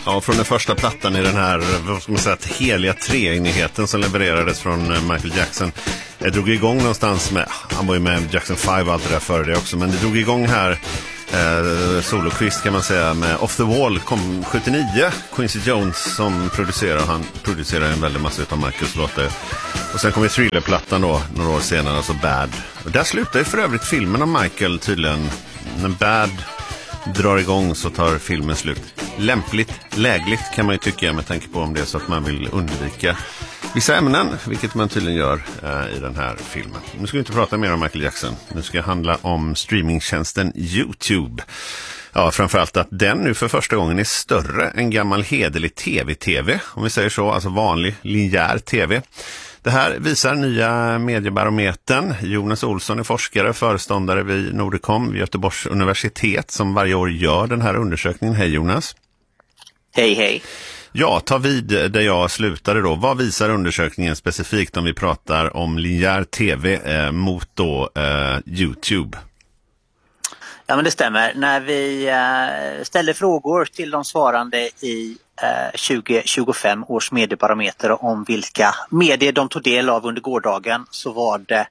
Ja, från den första plattan i den här, vad ska man säga, heliga treenigheten som levererades från Michael Jackson. Jag drog igång någonstans med, han var ju med Jackson 5 och allt det där före det också, men det drog igång här solokvist kan man säga med Off the Wall kom 79, Quincy Jones som producerar, han producerar en väldigt massa utav Michaels låtar. Och sen kom ju Thriller-plattan då några år senare, alltså Bad. Och där slutar ju för övrigt filmen om Michael tydligen. När Bad drar igång så tar filmen slut. Lämpligt, lägligt kan man ju tycka med tanke på om det är så att man vill undvika vissa ämnen, vilket man tydligen gör i den här filmen. Nu ska vi inte prata mer om Michael Jackson. Nu ska det handla om streamingtjänsten YouTube. Ja, framförallt att den nu för första gången är större än gammal hederlig tv-tv, om vi säger så, alltså vanlig linjär tv. Det här visar nya mediebarometern. Jonas Olsson är forskare, föreståndare vid Nordicom vid Göteborgs universitet som varje år gör den här undersökningen. Hej Jonas. Hej, hej. Ja, ta vid där jag slutade då. Vad visar undersökningen specifikt om vi pratar om linjär tv mot då YouTube? Ja, men det stämmer. När vi ställde frågor till de svarande i 2025 års mediebarometer om vilka medier de tog del av under gårdagen så var det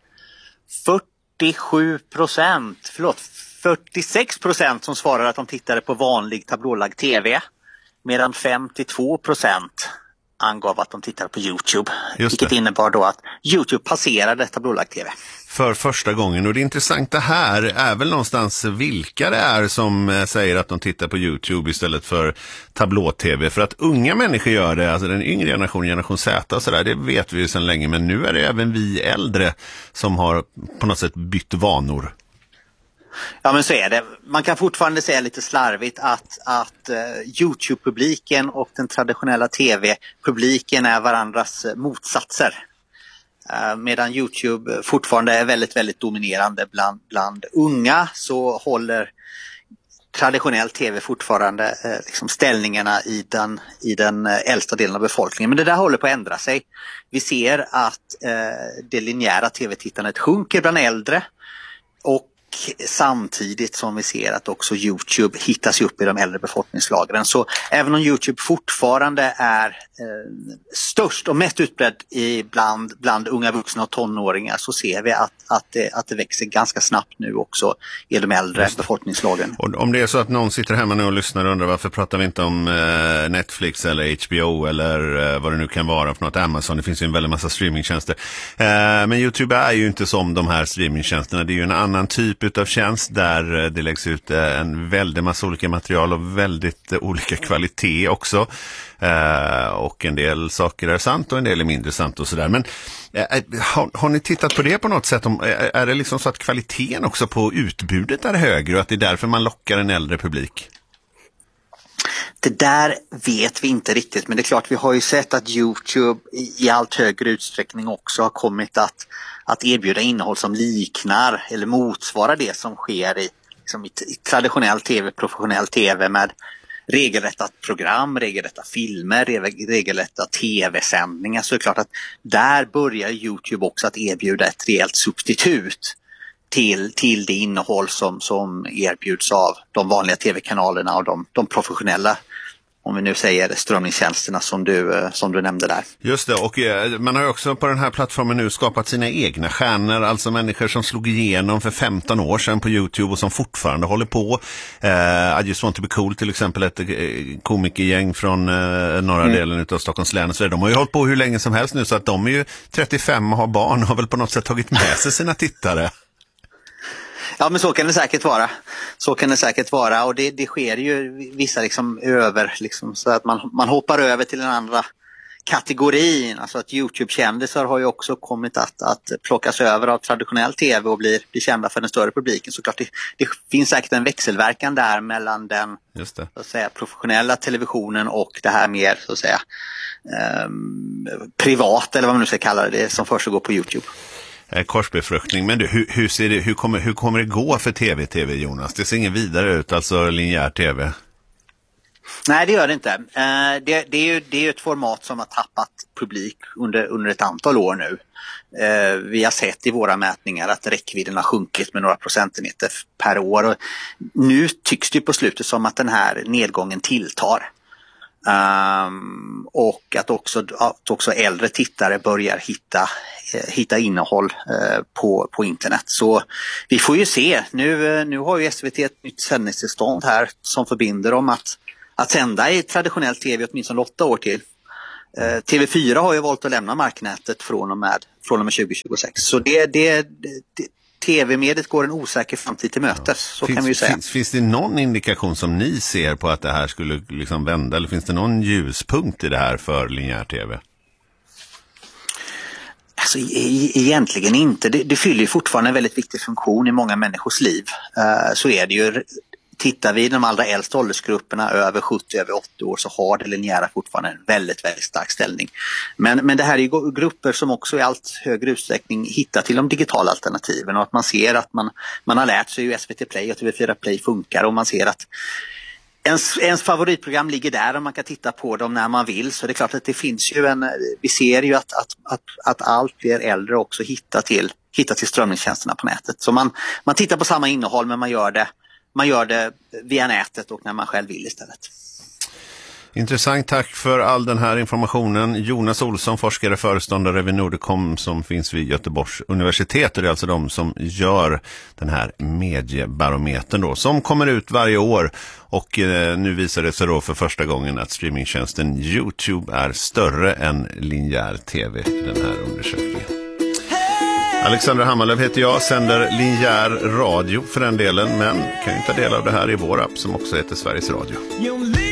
46% som svarade att de tittade på vanlig tablålagd tv, medan 52% angav att de tittade på YouTube. Vilket innebar då att YouTube passerade tablålagd tv. För första gången, och det intressanta här är väl någonstans vilka det är som säger att de tittar på YouTube istället för tablå-tv. För att unga människor gör det, alltså den yngre generationen, generation Z och sådär, det vet vi ju sedan länge. Men nu är det även vi äldre som har på något sätt bytt vanor. Ja, men så är det. Man kan fortfarande säga lite slarvigt att YouTube-publiken och den traditionella tv-publiken är varandras motsatser. Medan YouTube fortfarande är väldigt, väldigt dominerande bland unga, så håller traditionell tv fortfarande liksom ställningarna i den äldsta delen av befolkningen. Men det där håller på att ändra sig. Vi ser att det linjära tv-tittandet sjunker bland äldre, och samtidigt som vi ser att också YouTube hittas upp i de äldre befolkningslagren. Så även om YouTube fortfarande är störst och mest utbredd bland unga vuxna och tonåringar, så ser vi att det växer ganska snabbt nu också i de äldre befolkningslagren. Och om det är så att någon sitter hemma nu och lyssnar och undrar varför pratar vi inte om Netflix eller HBO eller vad det nu kan vara för något, Amazon, det finns ju en väldigt massa streamingtjänster. Men YouTube är ju inte som de här streamingtjänsterna, det är ju en annan typ utav tjänst där det läggs ut en väldigt massa olika material och väldigt olika kvalitet också. Och en del saker är sant och en del är mindre sant och sådär. Men har ni tittat på det på något sätt? Är det liksom så att kvaliteten också på utbudet är högre och att det är därför man lockar en äldre publik? Det där vet vi inte riktigt, men det är klart vi har ju sett att YouTube i allt högre utsträckning också har kommit att erbjuda innehåll som liknar eller motsvarar det som sker i traditionell tv, professionell tv med regelrätta program, regelrätta filmer, regelrätta tv-sändningar. Så det är klart att där börjar YouTube också att erbjuda ett rejält substitut till det innehåll som erbjuds av de vanliga tv-kanalerna och de professionella, om vi nu säger strömningstjänsterna som du nämnde där. Just det, och man har ju också på den här plattformen nu skapat sina egna stjärnor, alltså människor som slog igenom för 15 år sedan på YouTube och som fortfarande håller på. I Just Want To Be Cool till exempel, ett komikergäng från norra delen utav Stockholms län. Så de har ju hållit på hur länge som helst nu, så att de är ju 35 och har barn och har väl på något sätt tagit med sig sina tittare. Ja, men så kan det säkert vara. Så kan det säkert vara, och det sker ju vissa så att man hoppar över till den andra kategorin. Alltså att YouTube-kändisar har ju också kommit att plockas över av traditionell tv och blir kända för den större publiken. Så klart det finns säkert en växelverkan där mellan den så att säga, professionella televisionen och det här mer så att säga privat, eller vad man nu ska kalla det som försiggår på YouTube. Korsbefruktning. Men du, hur kommer det gå för tv Jonas? Det ser ingen vidare ut, alltså linjär tv. Nej, det gör det inte. Det är ju ett format som har tappat publik under ett antal år nu. Vi har sett i våra mätningar att räckvidden har sjunkit med några procentenheter per år. Och nu tycks det på slutet som att den här nedgången tilltar. Och att också äldre tittare börjar hitta innehåll på internet. Så vi får ju se. Nu har ju SVT ett nytt sändningstillstånd här som förbinder dem att sända i traditionell tv åtminstone 8 år till. TV4 har ju valt att lämna marknätet från och med 2026. Så tv-mediet går en osäker framtid till mötes, så kan vi ju säga. Finns det någon indikation som ni ser på att det här skulle liksom vända, eller finns det någon ljuspunkt i det här för linjär tv? Alltså egentligen inte. Det fyller ju fortfarande en väldigt viktig funktion i många människors liv. Så är det ju. Tittar vi i de allra äldsta åldersgrupperna över 70, över 80 år, så har det linjära fortfarande en väldigt, väldigt stark ställning. Men det här är ju grupper som också i allt högre utsträckning hittar till de digitala alternativen, och att man ser att man har lärt sig hur SVT Play och TV4 Play funkar, och man ser att ens favoritprogram ligger där och man kan titta på dem när man vill. Så det är klart att det finns ju vi ser ju att allt fler äldre också hittar till strömningstjänsterna på nätet. Så man tittar på samma innehåll, men man gör det via nätet och när man själv vill istället. Intressant, tack för all den här informationen. Jonas Olsson, forskare och föreståndare vid Nordicom som finns vid Göteborgs universitet. Och det är alltså de som gör den här mediebarometern då, som kommer ut varje år. Och nu visar det sig då för första gången att streamingtjänsten YouTube är större än linjär tv i den här undersökningen. Alexander Hammarlöf heter jag, sänder linjär radio för den delen, men kan ju ta del av det här i vår app som också heter Sveriges Radio.